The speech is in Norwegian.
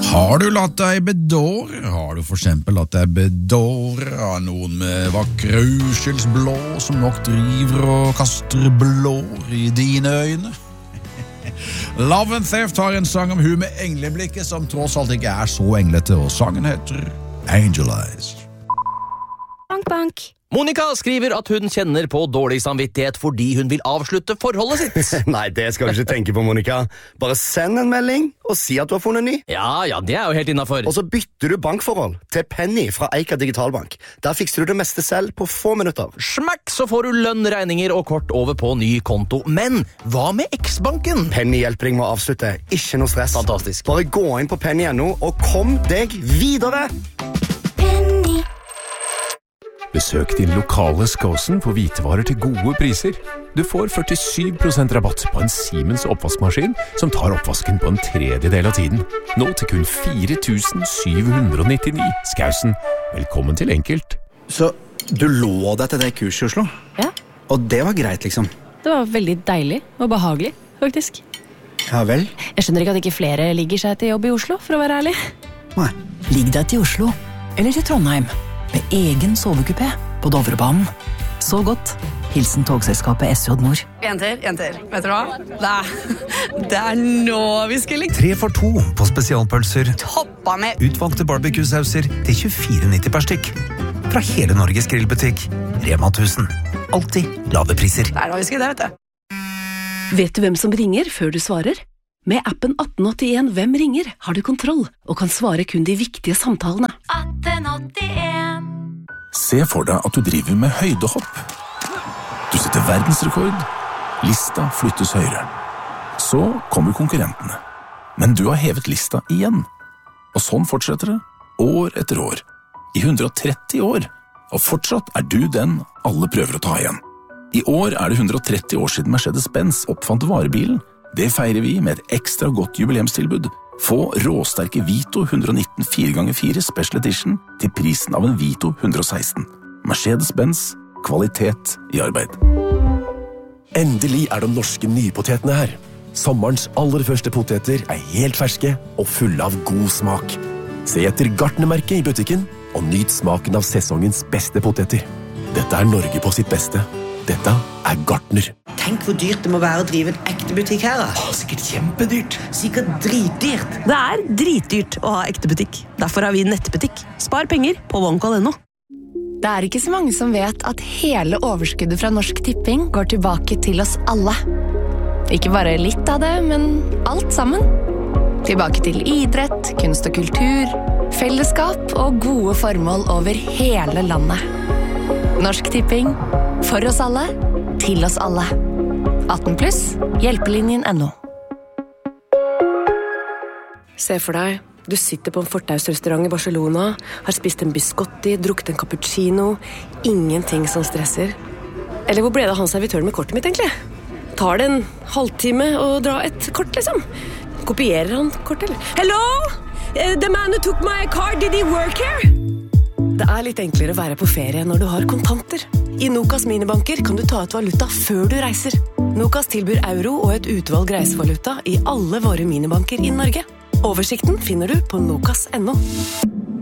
Har du latt deg bedåre? Har du for eksempel latt deg bedåre av noen med vakre uskyldsblå som nok driver og kaster blår i dine øyne? Love and Theft har en sang om hun med engleblikket som tross alt ikke er så englete, og sangen heter Angel Eyes. Bank, bank. Monica skriver at hun kjenner på dårlig samvittighet fordi hun vil avslutte forholdet sitt. Nei, det skal du ikke tenke på, Monica. Bare send en melding og si at du har funnet ny. Ja, det er jo helt innenfor. Og så bytter du bankforhold til Penny fra Eika Digitalbank. Der fikser du det meste selv på få minutter. Smakk, så får du lønn, regninger og kort over på ny konto. Men hva med X-banken? Penny hjelper deg med å avslutte. Ikke noe stress. Fantastisk. Bare gå inn på Penny.no og kom deg videre. Besøk din lokale Skåsen for hvitevarer til gode priser. Du får 47% rabatt på en Siemens oppvaskmaskin som tar oppvasken på en tredjedel av tiden. Nå til kun 4.799. Skåsen, velkommen til Enkelt. Så du lå deg til det kurset i Oslo? Ja. Og det var greit, liksom? Det var veldig deilig og behagelig, faktisk. Ja vel? Jeg skjønner ikke at ikke flere ligger seg til jobb i Oslo, for å være ærlig. Nei. Ligg deg til Oslo, eller til Trondheim, med egen sovekupé på Dovrebanen. Så godt. Hilsen togselskapet SJ Nord. Jenter, vet du hva? Det er nå vi skal ligge. 3 for 2 på spesialpølser. Hoppa med. Utvalgte barbecue-sauser til 24,90 per stykk. Fra hele Norges grillbutikk. Rema 1000. Alltid lave priser. Det er nå vi skal det, vet du. Vet du hvem som ringer før du svarer? Med appen 1881 Hvem ringer har du kontroll og kan svare kun de viktige samtalene. 1881. Se for deg at du driver med høydehopp. Du setter verdensrekord. Lista flyttes høyere. Så kommer konkurrentene. Men du har hevet lista igjen. Og sånn fortsetter det, år etter år. I 130 år. Og fortsatt er du den alle prøver å ta igjen. I år er det 130 år siden Mercedes-Benz oppfant varebilen. Det feirer vi med et ekstra godt jubileumstilbud. Få råsterke Vito 119 4x4 Special Edition til prisen av en Vito 116. Mercedes-Benz, kvalitet i arbeid. Endelig er de norske nypotetene her. Sommerens aller første poteter er helt ferske og fulle av god smak. Se etter Gartnermerket i butikken og nyt smaken av sesongens beste poteter. Dette er Norge på sitt beste. Dette er Gartner. Tenk hvor dyrt det må være å drive en ekte butikk her. Sikkert kjempedyrt. Sikkert dritdyrt. Det er dritdyrt å ha ekte butikk. Derfor har vi nettbutikk. Spar penger på OneCall.no. Det er ikke så mange som vet at hele overskuddet fra Norsk Tipping går tilbake til oss alle. Ikke bare litt av det, men alt sammen. Tilbake til idrett, kunst og kultur, fellesskap og gode formål over hele landet. Norsk Tipping. For oss alle, til oss alle. 18+, hjelpelinjen.no. Se for deg, du sitter på en fortausrestaurant i Barcelona, har spist en biscotti, drukket en cappuccino, ingenting som stresser. Eller hvor ble det av han servitøren med kortet mitt egentlig? Tar det en halvtime å dra et kort, liksom? Kopierer han kortet, eller? Hello? The man who took my car, did he work here? Det er litt enklere å være på ferie når du har kontanter. I Nokas minibanker kan du ta ut valuta før du reiser. Nokas tilbyr euro og et utvalg reisevaluta i alle våre minibanker i Norge. Oversikten finner du på nokas.no.